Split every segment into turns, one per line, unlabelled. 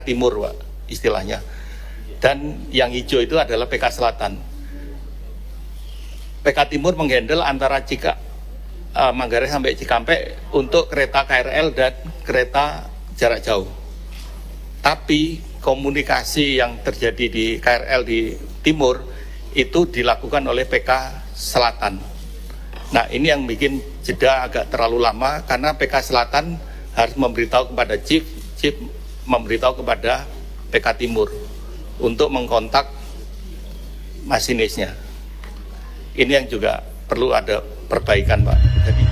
Timur, Pak, istilahnya. Dan yang hijau itu adalah PK Selatan. PK Timur menghandle antara Manggarai sampai Cikampek untuk kereta KRL dan kereta jarak jauh. Tapi komunikasi yang terjadi di KRL di Timur itu dilakukan oleh PK Selatan. Nah, ini yang bikin jeda agak terlalu lama karena PK Selatan harus memberitahu kepada Chief memberitahu kepada PK Timur untuk mengkontak masinisnya. Ini yang juga perlu ada perbaikan, Pak.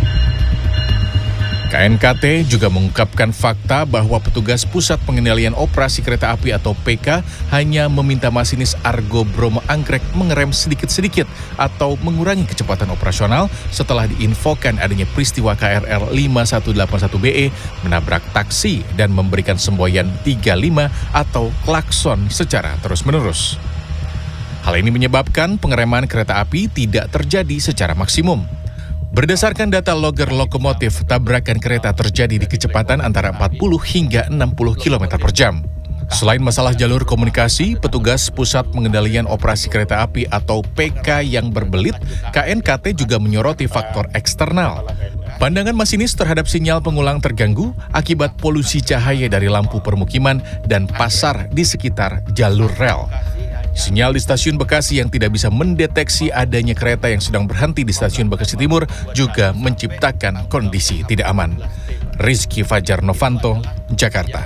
KNKT juga mengungkapkan fakta bahwa petugas Pusat Pengendalian Operasi Kereta Api atau PK hanya meminta masinis Argo Bromo Anggrek mengerem sedikit-sedikit atau mengurangi kecepatan operasional setelah diinfokan adanya peristiwa KRL 5181BE menabrak taksi dan memberikan semboyan 35 atau klakson secara terus-menerus. Hal ini menyebabkan pengereman kereta api tidak terjadi secara maksimum. Berdasarkan data logger lokomotif, tabrakan kereta terjadi di kecepatan antara 40 hingga 60 km per jam. Selain masalah jalur komunikasi, petugas Pusat Pengendalian Operasi Kereta Api atau PK yang berbelit, KNKT juga menyoroti faktor eksternal. Pandangan masinis terhadap sinyal pengulang terganggu akibat polusi cahaya dari lampu permukiman dan pasar di sekitar jalur rel. Sinyal di stasiun Bekasi yang tidak bisa mendeteksi adanya kereta yang sedang berhenti di stasiun Bekasi Timur juga menciptakan kondisi tidak aman. Rizky Fajar Novanto, Jakarta.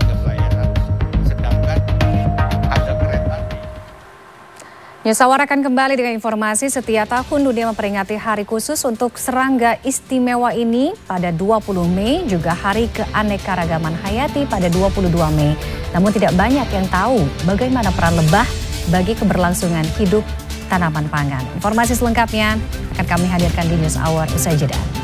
News Hour akan kembali dengan informasi setiap tahun dunia memperingati hari khusus untuk serangga istimewa ini pada 20 Mei, juga hari keanekaragaman hayati pada 22 Mei. Namun tidak banyak yang tahu bagaimana peran lebah bagi keberlangsungan hidup tanaman pangan. Informasi selengkapnya akan kami hadirkan di News Hour usai jeda.